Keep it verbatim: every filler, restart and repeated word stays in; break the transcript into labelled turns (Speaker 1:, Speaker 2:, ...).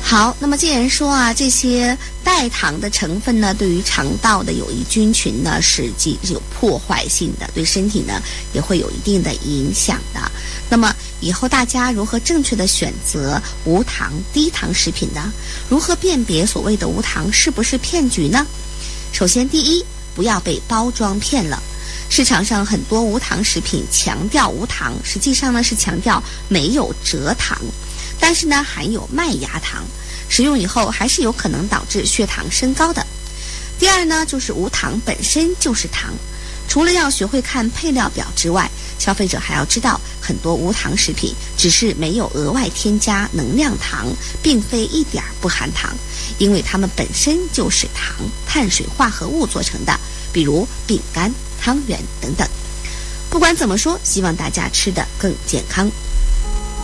Speaker 1: 好，那么既然说啊，这些代糖的成分呢，对于肠道的有益菌群呢是具有破坏性的，对身体呢也会有一定的影响的。那么以后大家如何正确的选择无糖低糖食品呢？如何辨别所谓的无糖是不是骗局呢？首先，第一，不要被包装骗了。市场上很多无糖食品强调无糖，实际上呢是强调没有蔗糖，但是呢含有麦芽糖，食用以后还是有可能导致血糖升高的。第二呢，就是无糖本身就是糖，除了要学会看配料表之外，消费者还要知道很多无糖食品只是没有额外添加能量糖，并非一点不含糖，因为它们本身就是糖、碳水化合物做成的，比如饼干、汤圆等等。不管怎么说，希望大家吃得更健康。